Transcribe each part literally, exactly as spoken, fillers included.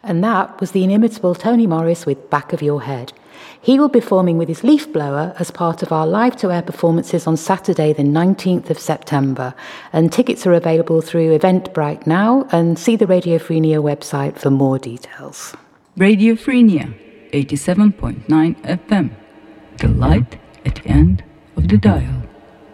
And that was the inimitable Tony Morris with Back of Your Head. He will be performing with his leaf blower as part of our live-to-air performances on Saturday, the nineteenth of September. And tickets are available through Eventbrite now, and see the Radio Frenia website for more details. Radio Frenia, eighty-seven point nine F M. The light at the end of the dial.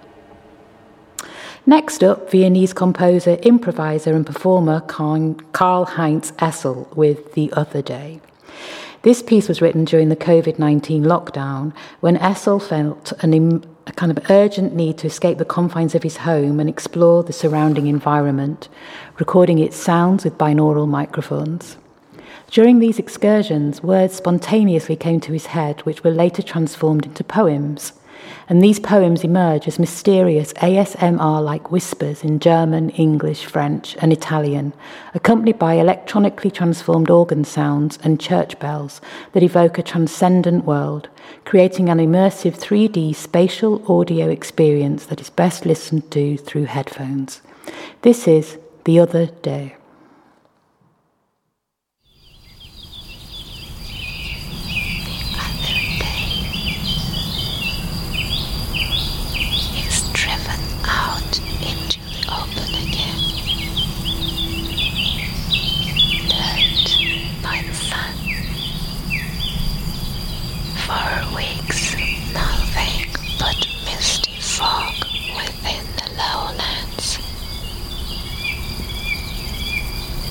Next up, Viennese composer, improviser and performer Karl-Heinz Essel with The Other Day. This piece was written during the covid nineteen lockdown when Essel felt an im- a kind of urgent need to escape the confines of his home and explore the surrounding environment, recording its sounds with binaural microphones. During these excursions, words spontaneously came to his head which were later transformed into poems. And these poems emerge as mysterious A S M R-like whispers in German, English, French and Italian, accompanied by electronically transformed organ sounds and church bells that evoke a transcendent world, creating an immersive three D spatial audio experience that is best listened to through headphones. This is The Other Day.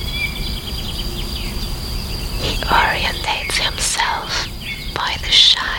Orientates himself by the shine